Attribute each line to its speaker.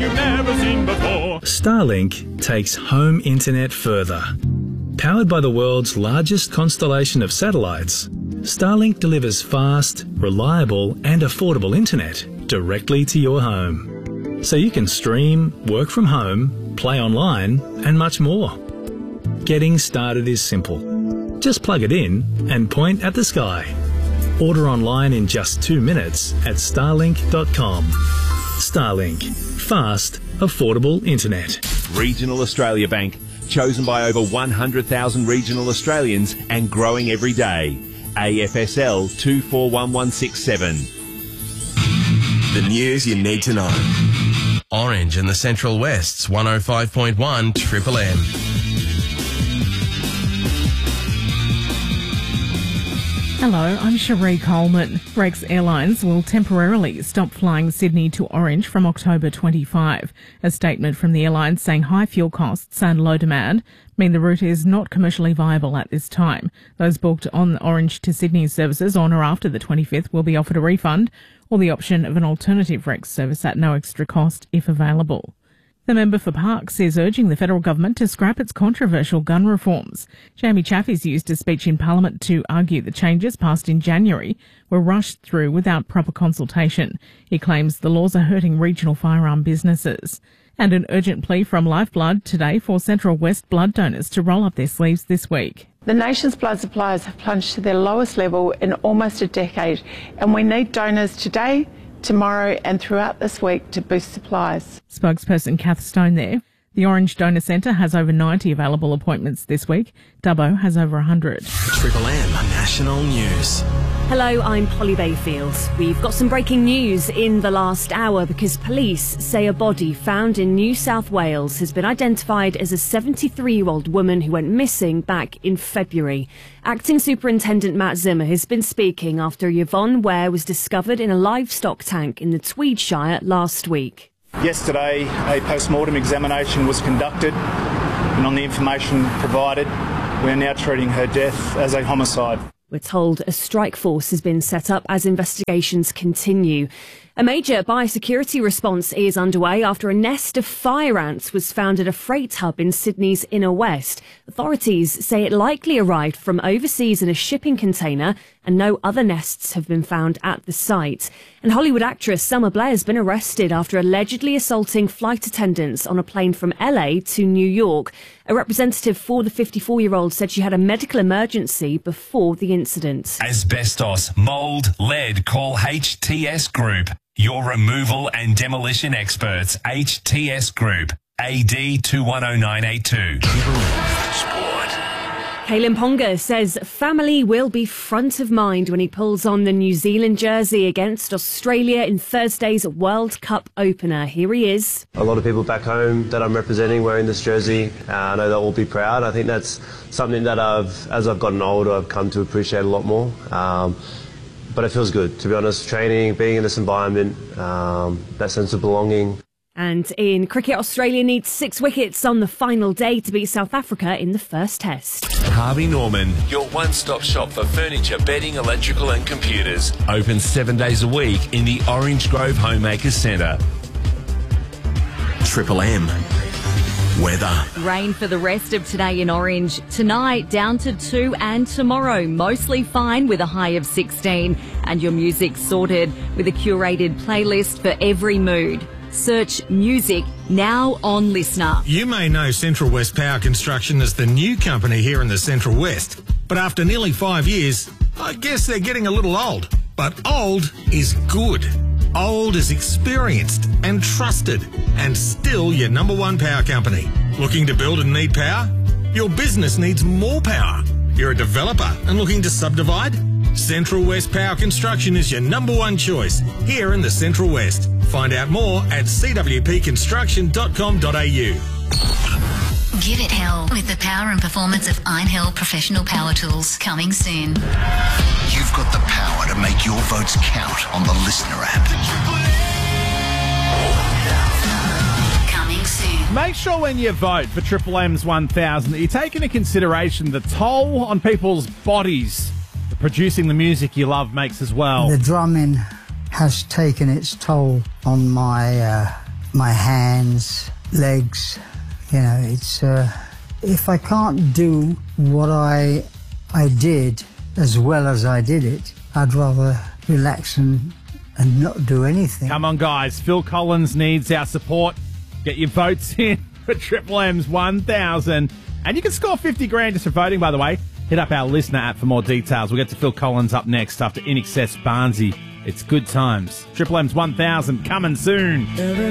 Speaker 1: you've never seen before.
Speaker 2: Starlink takes home internet further. Powered by the world's largest constellation of satellites, Starlink delivers fast, reliable and affordable internet directly to your home. So you can stream, work from home, play online and much more. Getting started is simple. Just plug it in and point at the sky. Order online in just 2 minutes at starlink.com. Starlink. Fast, affordable internet.
Speaker 3: Regional Australia Bank. Chosen by over 100,000 regional Australians and growing every day. AFSL 241167.
Speaker 4: The news you need to know.
Speaker 5: Orange in the Central West's 105.1 Triple M.
Speaker 6: Hello, I'm Cherie Coleman. Rex Airlines will temporarily stop flying Sydney to Orange from October 25. A statement from the airline saying high fuel costs and low demand mean the route is not commercially viable at this time. Those booked on Orange to Sydney services on or after the 25th will be offered a refund or the option of an alternative Rex service at no extra cost if available. The member for Parkes is urging the federal government to scrap its controversial gun reforms. Jamie Chaffey's used a speech in Parliament to argue the changes passed in January were rushed through without proper consultation. He claims the laws are hurting regional firearm businesses. And an urgent plea from Lifeblood today for Central West blood donors to roll up their sleeves this week.
Speaker 7: The nation's blood supplies have plunged to their lowest level in almost a decade, and we need donors today, tomorrow and throughout this week to boost supplies.
Speaker 6: Spokesperson Kath Stone there. The Orange Donor Centre has over 90 available appointments this week. Dubbo has over 100.
Speaker 4: Triple M National News.
Speaker 8: Hello, I'm Polly Bayfield. We've got some breaking news in the last hour because police say a body found in New South Wales has been identified as a 73-year-old woman who went missing back in February. Acting Superintendent Matt Zimmer has been speaking after Yvonne Ware was discovered in a livestock tank in the Tweed Shire last week.
Speaker 9: Yesterday, a post-mortem examination was conducted, and on the information provided, we are now treating her death as a homicide.
Speaker 8: We're told a strike force has been set up as investigations continue. A major biosecurity response is underway after a nest of fire ants was found at a freight hub in Sydney's Inner West. Authorities say it likely arrived from overseas in a shipping container, and no other nests have been found at the site. And Hollywood actress Selma Blair has been arrested after allegedly assaulting flight attendants on a plane from LA to New York. A representative for the 54-year-old said she had a medical emergency before the incident.
Speaker 10: Asbestos, mould, lead, call HTS Group. Your removal and demolition experts, HTS Group, AD 210982.
Speaker 8: Kalyn Ponga says family will be front of mind when he pulls on the New Zealand jersey against Australia in Thursday's World Cup opener. Here he is.
Speaker 11: A lot of people back home that I'm representing wearing this jersey, I know they'll all be proud. I think that's something that as I've gotten older, I've come to appreciate a lot more. But it feels good, to be honest, training, being in this environment, that sense of belonging.
Speaker 8: And in cricket, Australia needs 6 wickets on the final day to beat South Africa in the first test.
Speaker 3: Harvey Norman, your one-stop shop for furniture, bedding, electrical and computers. Open 7 days a week in the Orange Grove Homemakers Centre.
Speaker 4: Triple M. Weather.
Speaker 12: Rain for the rest of today in Orange. Tonight down to 2 and tomorrow mostly fine with a high of 16. And your music sorted with a curated playlist for every mood. Search music now on Listener.
Speaker 13: You may know Central West Power Construction as the new company here in the Central West. But after nearly 5 years, I guess they're getting a little old. But old is good. Old is experienced and trusted and still your number one power company. Looking to build and need power? Your business needs more power. You're a developer and looking to subdivide? Central West Power Construction is your number one choice here in the Central West. Find out more at cwpconstruction.com.au.
Speaker 14: Give it hell with the power and performance of Einhell Professional Power Tools. Coming soon.
Speaker 15: You've got the power to make your votes count on the Listener app.
Speaker 14: Coming soon.
Speaker 16: Make sure when you vote for Triple M's 1000 that you take into consideration the toll on people's bodies that producing the music you love makes as well.
Speaker 17: The drumming has taken its toll on my
Speaker 1: my hands, legs. You know, it's if I can't do what I did as well as I did it, I'd rather relax and not do anything.
Speaker 16: Come on, guys. Phil Collins needs our support. Get your votes in for Triple M's 1000. And you can score 50 grand just for voting, by the way. Hit up our listener app for more details. We'll get to Phil Collins up next after In Excess Barnsey. It's good times. Triple M's 1000 coming soon.